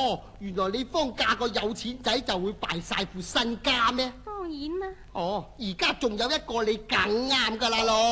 哦，原來你方嫁個有錢仔就會敗晒副身家咩？ 當然啦。 哦，而家仲有一個你更啱噶啦咯。